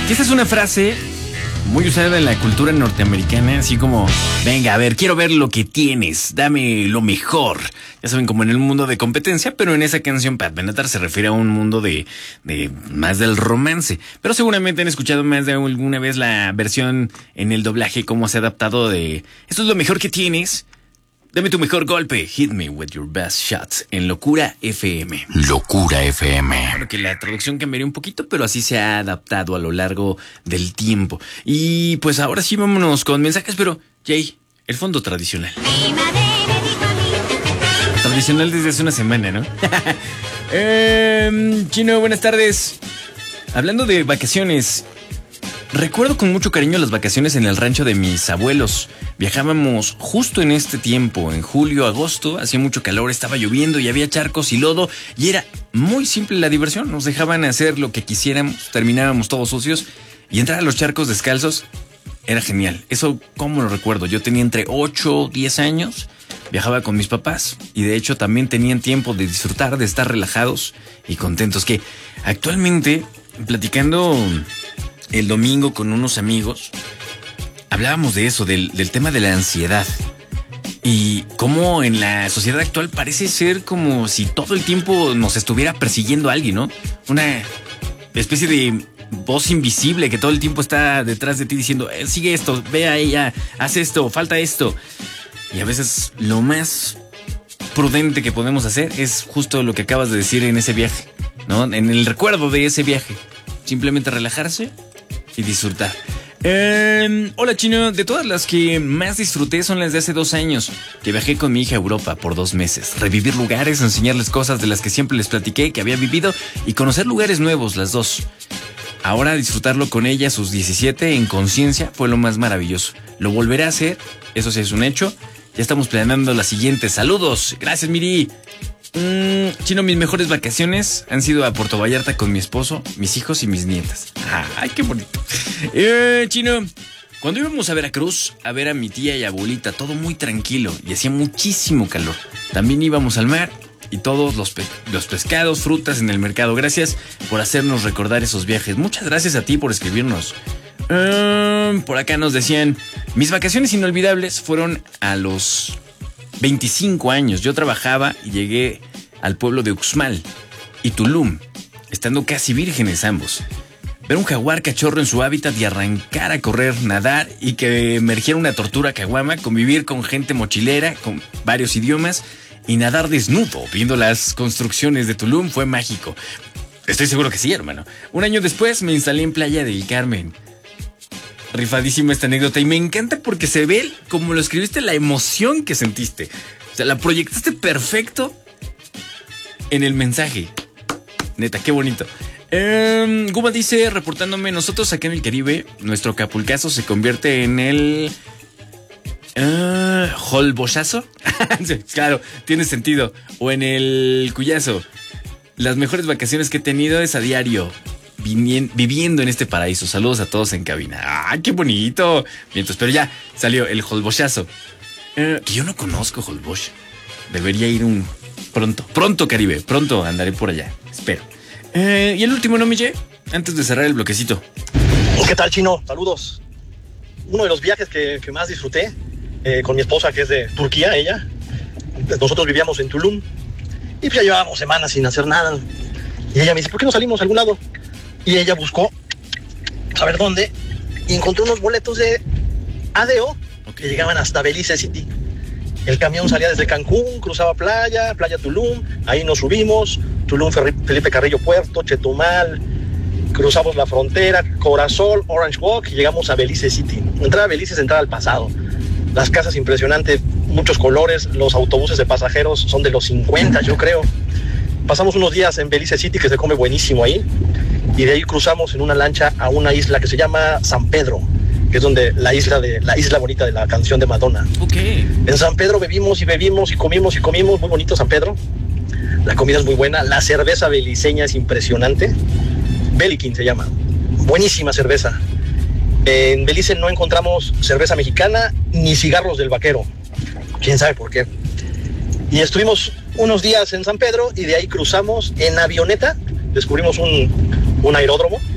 Esta es una frase muy usada en la cultura norteamericana, así como, venga, a ver, quiero ver lo que tienes, dame lo mejor. Ya saben, como en el mundo de competencia, pero en esa canción Pat Benatar se refiere a un mundo de más del romance. Pero seguramente han escuchado más de alguna vez la versión en el doblaje, cómo se ha adaptado de, esto es lo mejor que tienes, dame tu mejor golpe, hit me with your best shots, en Locura FM. Locura FM. Claro que la traducción cambiaría un poquito, pero así se ha adaptado a lo largo del tiempo. Y pues ahora sí vámonos con mensajes, pero Jay, el fondo tradicional. Tradicional desde hace una semana, ¿no? Chino, buenas tardes. Hablando de vacaciones, recuerdo con mucho cariño las vacaciones en el rancho de mis abuelos. Viajábamos justo en este tiempo, en julio, agosto, hacía mucho calor, estaba lloviendo y había charcos y lodo y era muy simple la diversión. Nos dejaban hacer lo que quisiéramos, terminábamos todos sucios y entrar a los charcos descalzos era genial. Eso, ¿cómo lo recuerdo? Yo tenía entre 8 o 10 años, viajaba con mis papás y de hecho también tenían tiempo de disfrutar, de estar relajados y contentos. Que actualmente, platicando el domingo con unos amigos, hablábamos de eso, del tema de la ansiedad y cómo en la sociedad actual parece ser como si todo el tiempo nos estuviera persiguiendo a alguien, ¿no? Una especie de voz invisible que todo el tiempo está detrás de ti diciendo, sigue esto, ve a ella, haz esto, falta esto. Y a veces lo más prudente que podemos hacer es justo lo que acabas de decir en ese viaje, ¿no? En el recuerdo de ese viaje. Simplemente relajarse y disfrutar. Hola Chino, de todas las que más disfruté son las de hace 2 años, que viajé con mi hija a Europa por 2 meses. Revivir lugares, enseñarles cosas de las que siempre les platiqué que había vivido y conocer lugares nuevos, las dos. Ahora disfrutarlo con ella a sus 17 en conciencia fue lo más maravilloso. Lo volveré a hacer, eso sí es un hecho. Ya estamos planeando la siguiente. Saludos, gracias Miri. Chino, mis mejores vacaciones han sido a Puerto Vallarta con mi esposo, mis hijos y mis nietas. Ay, qué bonito. Chino, cuando íbamos a Veracruz a ver a mi tía y abuelita, todo muy tranquilo y hacía muchísimo calor. También íbamos al mar y todos los pescados, frutas en el mercado. Gracias por hacernos recordar esos viajes. Muchas gracias a ti por escribirnos. Por acá nos decían, mis vacaciones inolvidables fueron a los 25 años. Yo trabajaba y llegué al pueblo de Uxmal y Tulum, estando casi vírgenes ambos. Ver un jaguar cachorro en su hábitat y arrancar a correr, nadar y que emergiera una tortuga caguama, convivir con gente mochilera con varios idiomas y nadar desnudo viendo las construcciones de Tulum fue mágico. Estoy seguro que sí, hermano. Un año después me instalé en Playa del Carmen. Rifadísima esta anécdota y me encanta porque se ve, como lo escribiste, la emoción que sentiste. O sea, la proyectaste perfecto en el mensaje. Neta, qué bonito. Guma dice, reportándome, nosotros acá en el Caribe, nuestro Acapulcazo se convierte en el... ¿Holbochazo? Claro, tiene sentido. O en el Cuyazo. Las mejores vacaciones que he tenido es a diario, viviendo en este paraíso. Saludos a todos en cabina. ¡Ah, qué bonito! Mientras, pero ya salió el Holbochazo. Que yo no conozco Holbox. Debería ir pronto, Caribe. Pronto andaré por allá. Espero. Y el último, ¿no, Mille? Antes de cerrar el bloquecito. ¿Qué tal, Chino? Saludos. Uno de los viajes que más disfruté con mi esposa, que es de Turquía, ella. Nosotros vivíamos en Tulum y pues ya llevábamos semanas sin hacer nada. Y ella me dice, ¿por qué no salimos a algún lado? Y ella buscó, a ver dónde, y encontró unos boletos de ADO que llegaban hasta Belize City. El camión salía desde Cancún, cruzaba Playa Tulum, ahí nos subimos, Tulum, Felipe Carrillo Puerto, Chetumal, cruzamos la frontera, Corazón, Orange Walk y llegamos a Belize City. Entrar a Belice es entrar al pasado. Las casas impresionantes, muchos colores, los autobuses de pasajeros son de los 50, yo creo. Pasamos unos días en Belize City, que se come buenísimo ahí, y de ahí cruzamos en una lancha a una isla que se llama San Pedro, que es donde la isla bonita de la canción de Madonna. Okay. En San Pedro bebimos y comimos, muy bonito San Pedro. La comida es muy buena, la cerveza beliceña es impresionante. Belikin se llama, buenísima cerveza. En Belice no encontramos cerveza mexicana ni cigarros del vaquero, quién sabe por qué. Y estuvimos unos días en San Pedro y de ahí cruzamos en avioneta, descubrimos un aeródromo